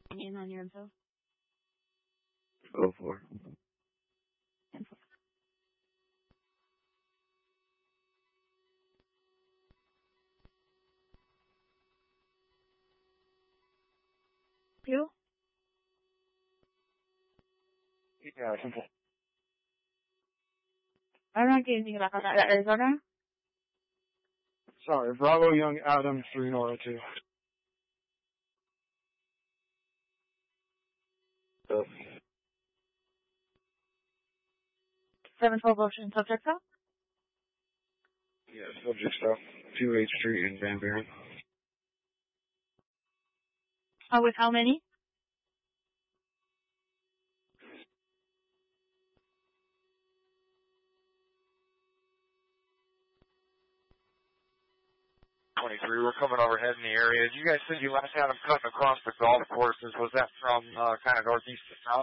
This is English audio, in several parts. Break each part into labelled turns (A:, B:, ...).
A: In on your info.
B: Go for it.
A: Info. You?
B: Yeah, simple.
A: I'm not getting anything about that. Arizona?
B: Sorry, Bravo Young Adam 3 Nora 2.
A: 712 Ocean subject up?
B: Yeah, subject stuff. 2 8th Street in Van Buren.
A: With how many?
C: 23, we're coming overhead in the area. You guys said you last had them cutting across the golf courses. Was that from kind of northeast to south?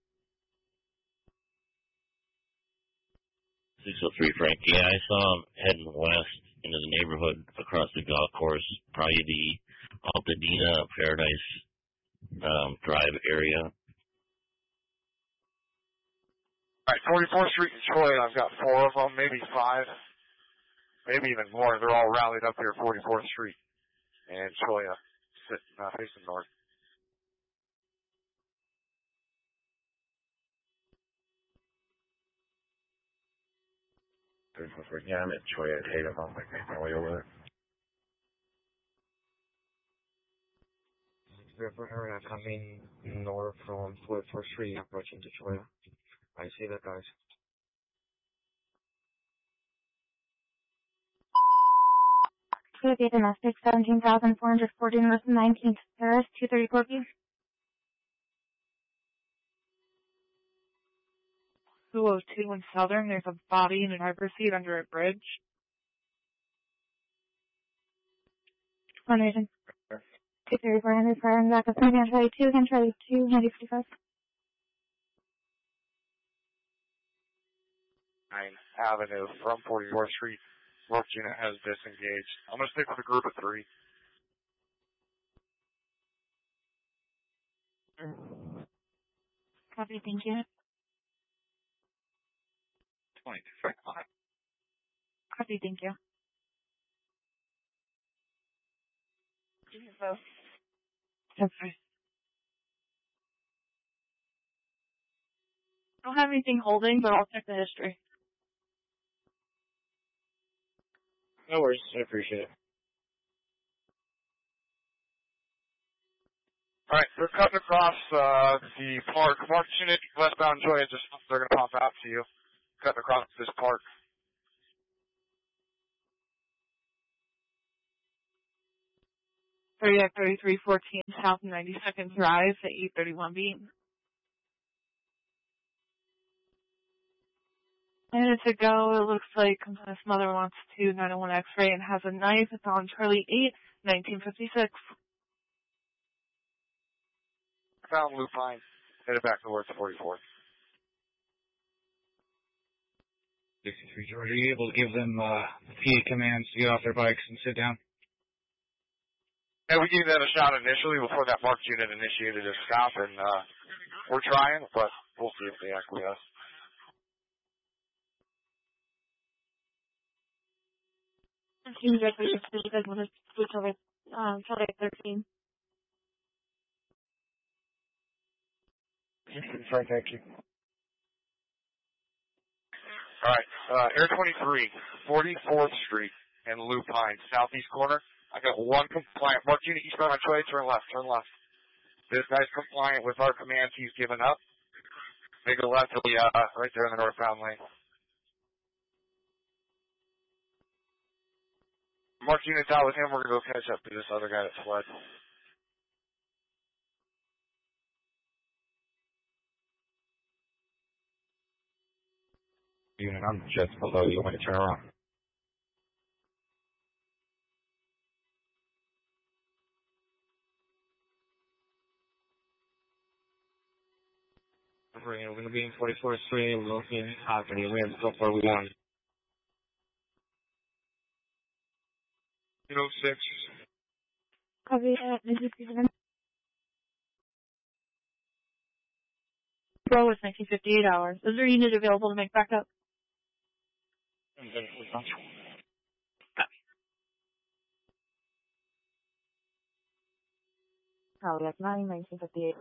D: 603 Frank. Yeah, I saw him heading west into the neighborhood across the golf course, probably the Altadena Paradise Drive area.
C: All right, 44th Street in Troy. I've got 4 of them, maybe 5, maybe even more. They're all rallied up here at 44th Street and Troy, sitting facing north.
B: Yeah, I'm at Troy at Tatum. I'll make my way over there. We're coming north from 44th Street, approaching Detroit. I see that, guys.
A: Toyota domestic 17,440 North 19th Paris 234 P. 202 in Southern. There's a body in an driver's seat under a bridge. Coordination. 234 Henry firing back up again. Charlie 2, again Charlie 2, Handy 55.
C: 9 Avenue from 44th Street. Work unit has disengaged. I'm going to stick with a group of 3.
A: Copy, thank you.
C: 22.
A: Copy, thank you. Info. Okay. I don't have anything holding, but I'll check the history.
B: No worries. I appreciate it.
C: All right, they're cutting across the park. Mark unit westbound Troy. They're going to pop out to you. Cutting across this park.
A: At 3314 South 92nd Drive at 831B. Minutes ago, it looks like this mother wants to 901 X-ray and has a knife. It's on Charlie 8, 1956.
C: Found Lupine. Headed back towards 44th.
B: 63 George, are you able to give them PA commands to get off their bikes and sit down?
C: Yeah, we gave that a shot initially before that marked unit initiated a stop, and we're trying, but we'll see if they acquiesce.
A: Seems like we just want to switch over Charlie 13.
B: Sorry, thank you.
C: All right, Air 23, 44th Street and Lupine, southeast corner. I got 1 compliant. Mark unit eastbound on Troy, turn left, turn left. This guy's compliant with our commands. He's given up. Make a left, he'll be right there in the northbound lane. Mark unit's out with him. We're going to go catch up to this other guy that fled.
B: Unit, I'm just below you. Want to turn around? We're going to be in 44th Street. We're looking at Hockeney. We have so far we want. 06.
A: Copy, this is Stephen. Pro is 1958 hours. Is there a unit available to make backup? Charlie X9, 1958.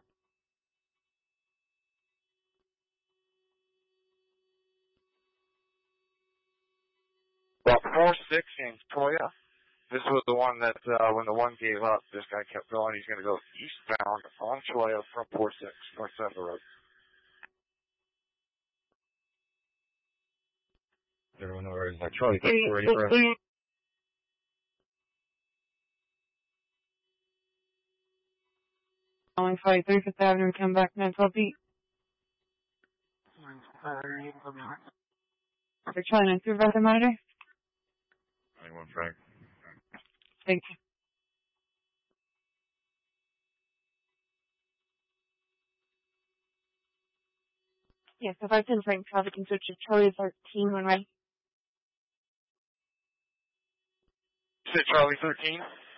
C: Well, 4-6 in Toya. This was the one that, when the one gave up, this guy kept going. He's going to go eastbound on Toya from 4-6, north side of the road.
B: Everyone knows Charlie 34 ready for us.
A: Calling flight 35th Avenue, come back 912 feet. They're Charlie 9 through Weather Monitor.
B: 91 Frank.
A: Thank you. Yes, if I can Frank, traffic can switch to Charlie 13 when ready.
C: Sit Charlie 13.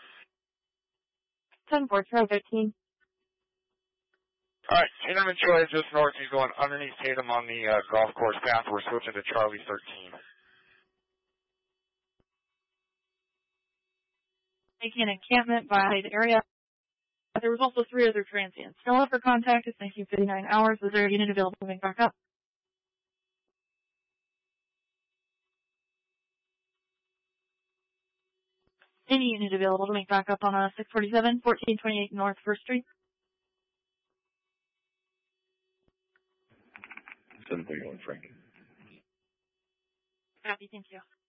A: 10-4, Charlie 13.
C: All right, Interman Troy is just north. He's going underneath Tatum on the golf course path. We're switching to Charlie 13.
A: Making an encampment by the area. There was also 3 other transients. Still up for contact. It's 1959 hours. Is there a unit available to make back up? Any unit available to make back up on 647, 1428 North 1st Street?
B: 731 Frank.
A: Copy, thank you.